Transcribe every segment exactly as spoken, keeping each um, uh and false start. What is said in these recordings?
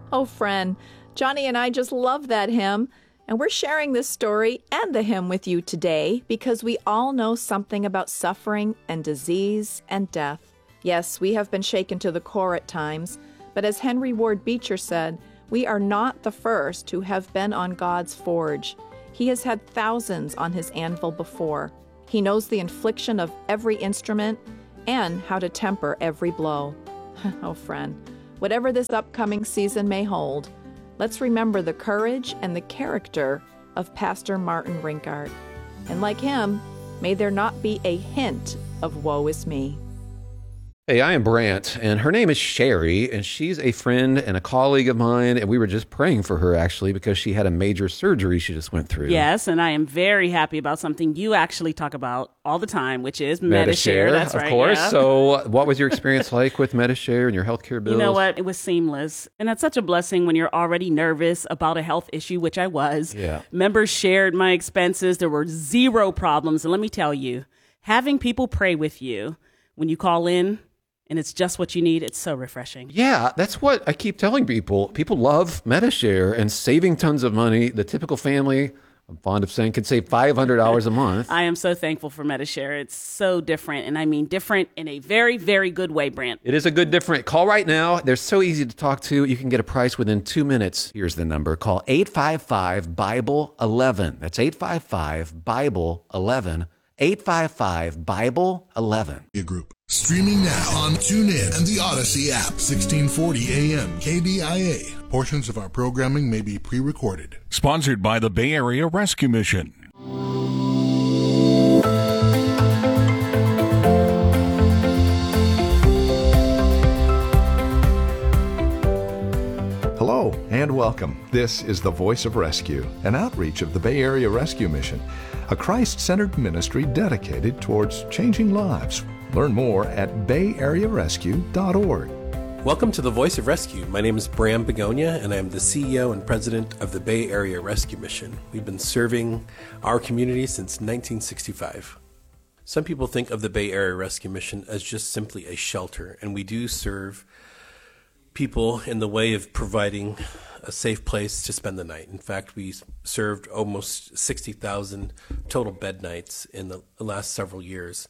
Oh, friend, Johnny and I just love that hymn. And we're sharing this story and the hymn with you today because we all know something about suffering and disease and death. Yes, we have been shaken to the core at times, but as Henry Ward Beecher said, we are not the first who have been on God's forge. He has had thousands on his anvil before. He knows the infliction of every instrument and how to temper every blow. Oh, friend, whatever this upcoming season may hold, let's remember the courage and the character of Pastor Martin Rinkart. And like him, may there not be a hint of woe is me. Hey, I am Brant, and her name is Sherry, and she's a friend and a colleague of mine, and we were just praying for her, actually, because she had a major surgery she just went through. Yes, and I am very happy about something you actually talk about all the time, which is Medi-Share. That's of right, course. yeah. So what was your experience like with Medi-Share and your healthcare bills? You know what? It was seamless. And that's such a blessing when you're already nervous about a health issue, which I was. Yeah. Members shared my expenses. There were zero problems. And let me tell you, having people pray with you when you call in, and it's just what you need, it's so refreshing. Yeah, that's what I keep telling people. People love Medi-Share and saving tons of money. The typical family, I'm fond of saying, can save five hundred dollars a month. I am so thankful for Medi-Share. It's so different, and I mean different in a very, very good way, Brant. It is a good different. Call right now. They're so easy to talk to. You can get a price within two minutes. Here's the number. Call eight five five, Bible eleven. That's eight five five, Bible eleven. eight five five, Bible eleven. A group. Streaming now on TuneIn and the Odyssey app. sixteen forty A M K B I A. Portions of our programming may be pre-recorded. Sponsored by the Bay Area Rescue Mission. Hello and welcome. This is the Voice of Rescue, an outreach of the Bay Area Rescue Mission, a Christ-centered ministry dedicated towards changing lives. Learn more at bay area rescue dot org. Welcome to the Voice of Rescue. My name is Bram Begonia, and I am the C E O and President of the Bay Area Rescue Mission. We've been serving our community since nineteen sixty-five. Some people think of the Bay Area Rescue Mission as just simply a shelter, and we do serve people in the way of providing a safe place to spend the night. In fact, we served almost sixty thousand total bed nights in the last several years.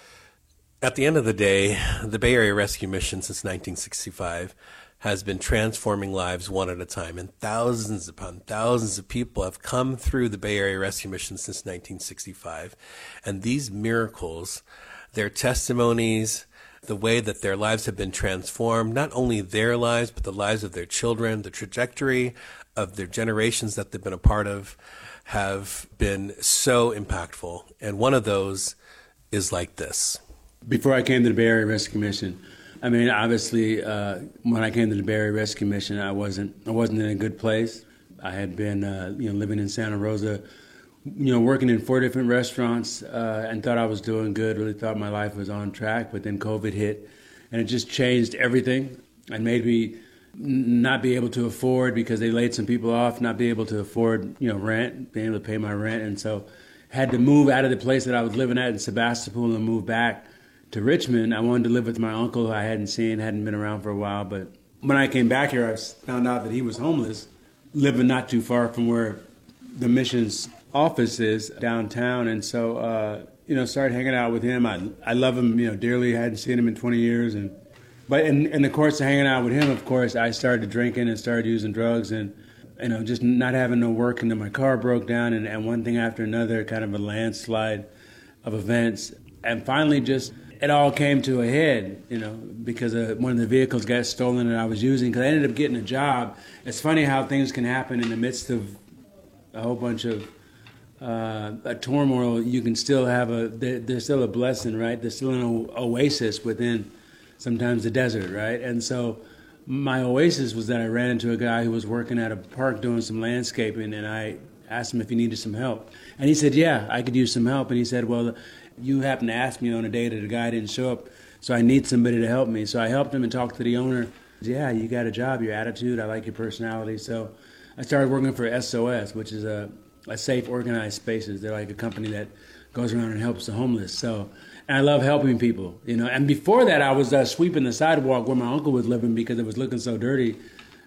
At the end of the day, the Bay Area Rescue Mission since nineteen sixty-five has been transforming lives one at a time, and thousands upon thousands of people have come through the Bay Area Rescue Mission since nineteen sixty-five. And these miracles, their testimonies, the way that their lives have been transformed, not only their lives, but the lives of their children, the trajectory of their generations that they've been a part of, have been so impactful. And one of those is like this. Before I came to the Bay Area Rescue Mission, I mean, obviously, uh, when I came to the Bay Area Rescue Mission, I wasn't I wasn't in a good place. I had been, uh, you know, living in Santa Rosa, you know, working in four different restaurants, uh, and thought I was doing good. Really thought my life was on track, but then COVID hit, and it just changed everything and made me not be able to afford, because they laid some people off, not be able to afford, you know, rent, being able to pay my rent, and so had to move out of the place that I was living at in Sebastopol and move back to Richmond. I wanted to live with my uncle who I hadn't seen, hadn't been around for a while. But when I came back here, I found out that he was homeless, living not too far from where the mission's office is downtown. And so, uh, you know, started hanging out with him. I I love him, you know, dearly. I hadn't seen him in twenty years. And but in, in the course of hanging out with him, of course, I started drinking and started using drugs, and, you know, just not having no work. And then my car broke down, and, and one thing after another, kind of a landslide of events. And finally just it all came to a head, you know, because uh, one of the vehicles got stolen that I was using, because I ended up getting a job. It's funny how things can happen in the midst of a whole bunch of uh, a turmoil. You can still have a, there, there's still a blessing, right? There's still an oasis within sometimes the desert, right? And so my oasis was that I ran into a guy who was working at a park doing some landscaping, and I asked him if he needed some help. And he said, yeah, I could use some help. And he said, well, you happened to ask me on a day that the guy didn't show up, so I need somebody to help me. So I helped him and talked to the owner. Yeah, you got a job, your attitude, I like your personality. So I started working for S O S, which is a, a safe, organized spaces. They're like a company that goes around and helps the homeless. So, and I love helping people, you know. And before that, I was uh, sweeping the sidewalk where my uncle was living because it was looking so dirty.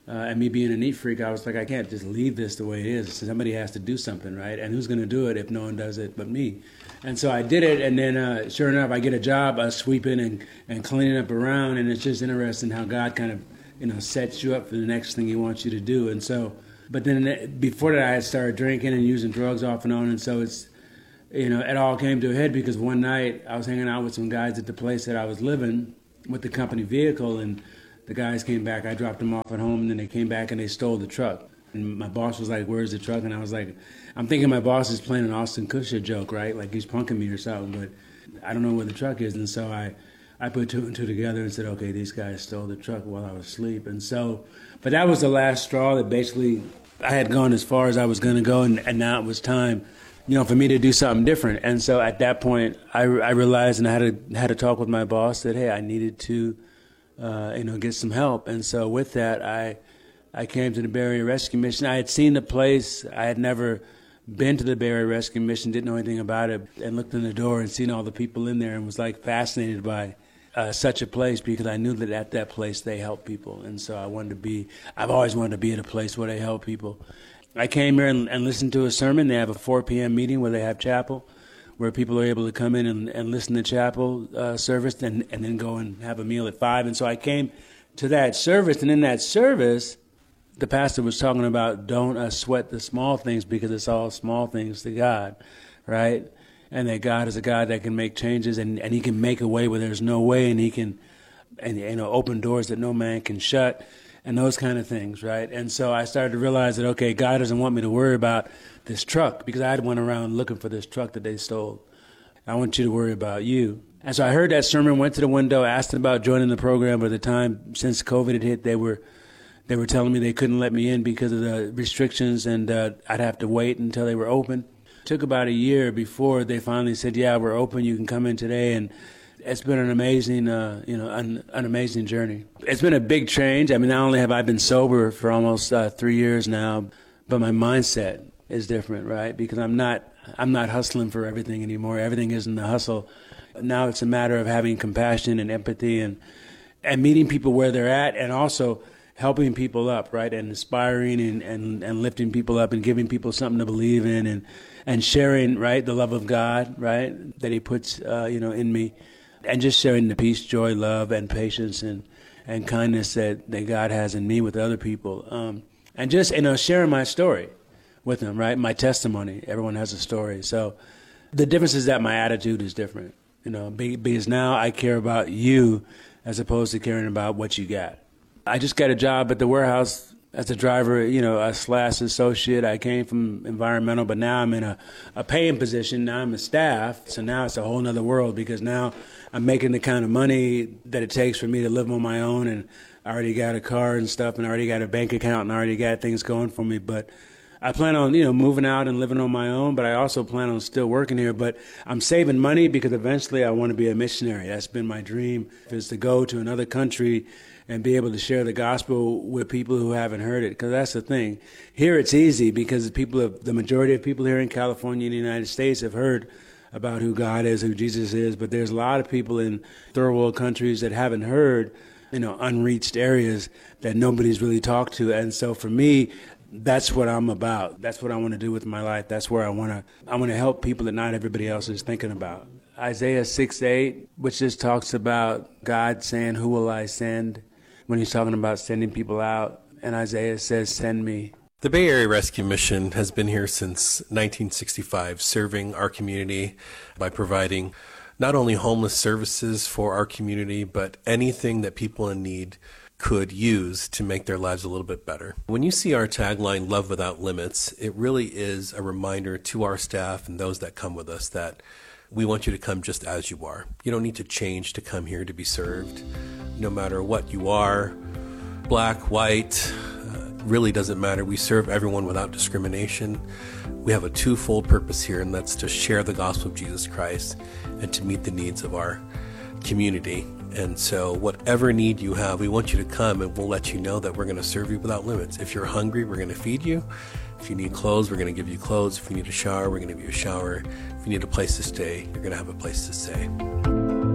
Uh, and me being a neat freak, I was like, I can't just leave this the way it is. Somebody has to do something, right? And who's going to do it if no one does it but me? And so I did it, and then uh, sure enough, I get a job uh, sweeping and, and cleaning up around, and it's just interesting how God kind of, you know, sets you up for the next thing he wants you to do. And so, but then before that, I had started drinking and using drugs off and on, and so it's, you know, it all came to a head because one night I was hanging out with some guys at the place that I was living with the company vehicle, and the guys came back. I dropped them off at home, and then they came back and they stole the truck. And my boss was like, "Where's the truck?" And I was like, I'm thinking my boss is playing an Austin Kutcher joke, right? Like he's punking me or something, but I don't know where the truck is. And so I, I put two and two together and said, okay, these guys stole the truck while I was asleep. And so, but that was the last straw that basically I had gone as far as I was going to go, and, and now it was time, you know, for me to do something different. And so at that point, I, I realized, and I had to, had to talk with my boss that, hey, I needed to, uh, you know, get some help. And so with that, I, I came to the Bay Area Rescue Mission. I had seen the place. I had never been to the Bay Area Rescue Mission, didn't know anything about it, and looked in the door and seen all the people in there and was like fascinated by uh, such a place, because I knew that at that place they help people. And so I wanted to be, I've always wanted to be at a place where they help people. I came here and, and listened to a sermon. They have a four p.m. meeting where they have chapel, where people are able to come in and, and listen to chapel uh, service and, and then go and have a meal at five. And so I came to that service, and in that service, the pastor was talking about don't uh, sweat the small things, because it's all small things to God, right? And that God is a God that can make changes, and, and he can make a way where there's no way, and he can and you know open doors that no man can shut, and those kind of things, right? And so I started to realize that, okay, God doesn't want me to worry about this truck, because I had went around looking for this truck that they stole. I want you to worry about you. And so I heard that sermon, went to the window, asked about joining the program. By the time since COVID had hit, they were They were telling me they couldn't let me in because of the restrictions, and uh, I'd have to wait until they were open. It took about a year before they finally said, yeah, we're open, you can come in today. And it's been an amazing, uh, you know, an, an amazing journey. It's been a big change. I mean, not only have I been sober for almost uh, three years now, but my mindset is different, right? Because I'm not, I'm not hustling for everything anymore. Everything isn't the hustle. Now it's a matter of having compassion and empathy, and and meeting people where they're at, and also helping people up, right, and inspiring and, and, and lifting people up and giving people something to believe in, and, and sharing, right, the love of God, right, that he puts, uh, you know, in me, and just sharing the peace, joy, love, and patience and, and kindness that, that God has in me with other people. Um, and just, you know, sharing my story with them, right, my testimony. Everyone has a story. So the difference is that my attitude is different, you know, because now I care about you as opposed to caring about what you got. I just got a job at the warehouse as a driver, you know, a slash associate. I came from environmental, but now I'm in a, a paying position. Now I'm a staff. So now it's a whole nother world, because now I'm making the kind of money that it takes for me to live on my own. And I already got a car and stuff, and I already got a bank account, and I already got things going for me. But I plan on, you know, moving out and living on my own, but I also plan on still working here. But I'm saving money because eventually I want to be a missionary. That's been my dream, is to go to another country and be able to share the gospel with people who haven't heard it. Because that's the thing. Here it's easy because people have, the majority of people here in California and the United States have heard about who God is, who Jesus is. But there's a lot of people in third world countries that haven't heard, you know, unreached areas that nobody's really talked to. And so for me, that's what I'm about. That's what I want to do with my life. That's where I want to, I want to help people that not everybody else is thinking about. Isaiah six eight, which just talks about God saying, who will I send? When he's talking about sending people out, and Isaiah says, send me. The Bay Area Rescue Mission has been here since nineteen sixty-five, serving our community by providing not only homeless services for our community, but anything that people in need could use to make their lives a little bit better. When you see our tagline, Love Without Limits, it really is a reminder to our staff and those that come with us that we want you to come just as you are. You don't need to change to come here to be served. No matter what you are, black, white, uh, really doesn't matter. We serve everyone without discrimination. We have a twofold purpose here, and that's to share the gospel of Jesus Christ and to meet the needs of our community. And so whatever need you have, we want you to come, and we'll let you know that we're going to serve you without limits. If you're hungry, we're going to feed you. If you need clothes, we're going to give you clothes. If you need a shower, we're going to give you a shower. If you need a place to stay, you're going to have a place to stay.